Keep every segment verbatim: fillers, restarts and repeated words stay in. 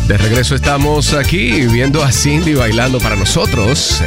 De regreso estamos aquí viendo a Cindy bailando para nosotros.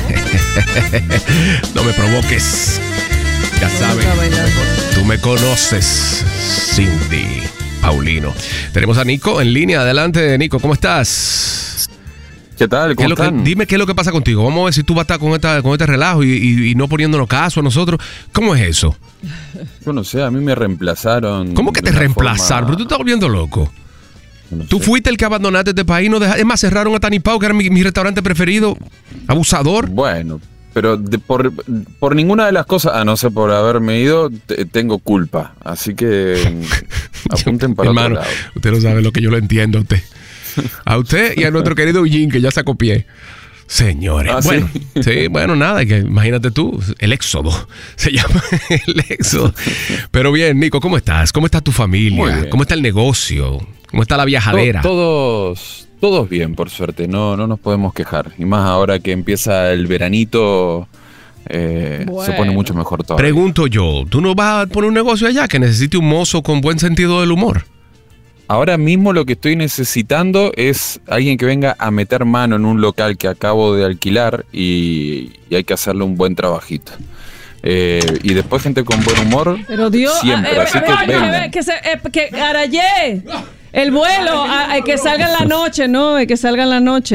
No me provoques. Ya sabes, tú me conoces, Cindy Paulino. Tenemos a Nico en línea. Adelante, Nico, ¿cómo estás? ¿Qué tal? ¿Cómo ¿Qué es lo están? que, dime qué es lo que pasa contigo. Vamos a ver si tú vas a estar con, esta, con este relajo y, y, y no poniéndonos caso a nosotros. ¿Cómo es eso? Yo no sé, a mí me reemplazaron. ¿Cómo que te reemplazaron? Forma... Pero tú estás volviendo loco. No Tú sé. fuiste el que abandonaste este país, no dejaste, es más, cerraron a Tani Pau, que era mi, mi restaurante preferido. Abusador. Bueno, pero de, por, por ninguna de las cosas, a no ser por haberme ido, te, tengo culpa. Así que apunten para Hermano, otro lado. Usted no sabe lo que yo lo entiendo a usted. A usted y a nuestro querido Eugene, que ya sacó pie. Señores, ¿Ah, bueno, sí? sí, bueno, nada, que imagínate tú, el éxodo, se llama el éxodo. Pero bien, Nico, ¿cómo estás? ¿Cómo está tu familia? ¿Cómo está el negocio? ¿Cómo está la viajadera? To- todos, todos bien, por suerte, no, no nos podemos quejar. Y más ahora que empieza el veranito, eh, bueno. se pone mucho mejor todo. Pregunto yo, ¿tú no vas a poner un negocio allá que necesite un mozo con buen sentido del humor? Ahora mismo lo que estoy necesitando es alguien que venga a meter mano en un local que acabo de alquilar y, y hay que hacerle un buen trabajito. Eh, y después gente con buen humor. Pero Dios, siempre, eh, así eh, que eh, vengan. que se, eh, que Arayé, el vuelo, a, a, que salga en la noche, no, que salga en la noche.